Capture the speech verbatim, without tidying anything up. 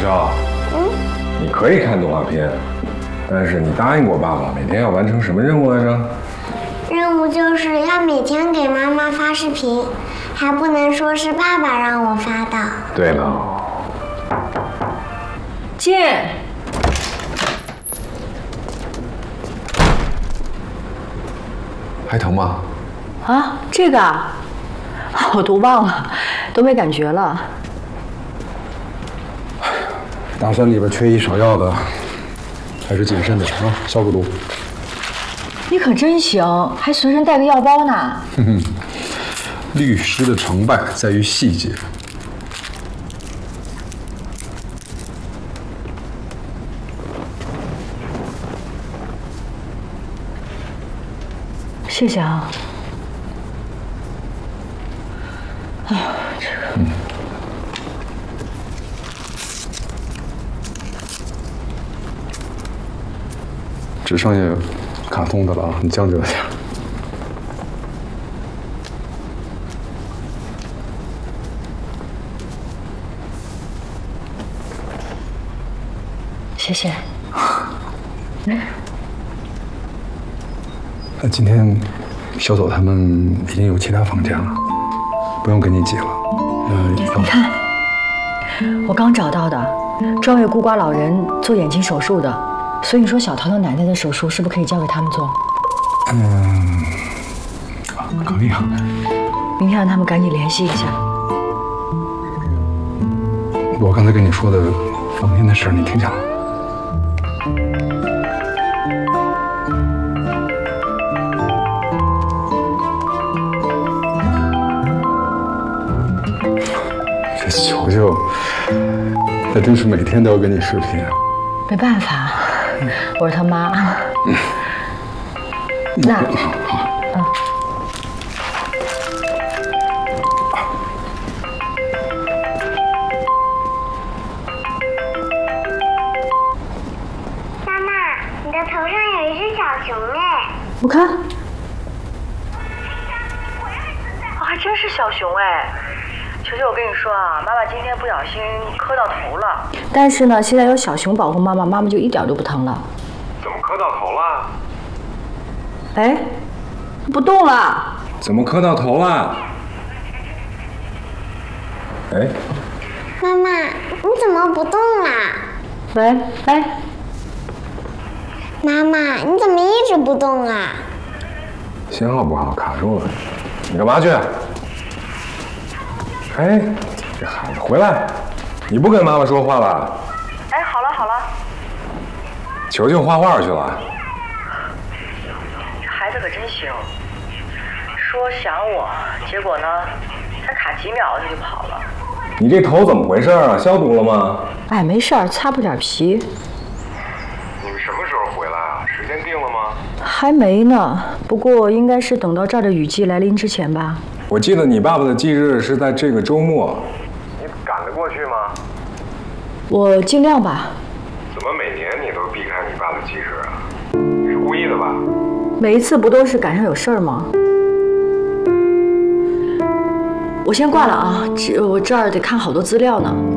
潇，嗯，你可以看动画片，但是你答应过爸爸，每天要完成什么任务来着？ 任务就是要每天给妈妈发视频，还不能说是爸爸让我发的。 对了， 进。 还疼吗？ 啊，这个啊，我都忘了，都没感觉了。 大山里边缺医少药的，还是谨慎点啊，消个毒。 你可真行，还随身带个药包呢。 哼哼，律师的成败在于细节。 谢谢啊。哎呀，这个。嗯。 只剩下卡通的了啊，你将就点。 谢谢。 嗯。那今天小走他们已经有其他房间了，不用跟你挤了。嗯， 你看，我刚找到的，专为孤寡老人做眼睛手术的。所以你说小桃桃奶奶的手术是不是可以交给他们做？ 嗯，可以啊。 明天让他们赶紧联系一下。 我刚才跟你说的房间的事，你听见了？这球球，他真是每天都要跟你视频啊。 没办法。我是他妈。嗯、那好，好，嗯。 妈妈，你的头上有一只小熊哎！ 我看。啊，还真是小熊哎！球球，我跟你说啊，妈妈今天不小心磕到头了。但是呢，现在有小熊保护妈妈，妈妈就一点都不疼了。 怎么磕到头了？ 哎，不动了。 怎么磕到头了？哎， 妈妈，你怎么不动啦？ 喂，哎， 妈妈，你怎么一直不动啊？ 信号不好，卡住了。你干嘛去？哎，这孩子回来，你不跟妈妈说话了？ 哎，好了好了。 球球画画去了。 这孩子可真行，说想我，结果呢，才卡几秒他就跑了。 你这头怎么回事啊？消毒了吗？ 哎，没事儿，擦破点皮。 你们什么时候回来啊？时间定了吗？ 还没呢，不过应该是等到这儿的雨季来临之前吧。 我记得你爸爸的忌日是在这个周末，你赶得过去吗？ 我尽量吧。 怎么每年你都避开你爸的忌日啊？你是故意的吧？ 每一次不都是赶上有事儿吗？我先挂了啊，这我这儿得看好多资料呢。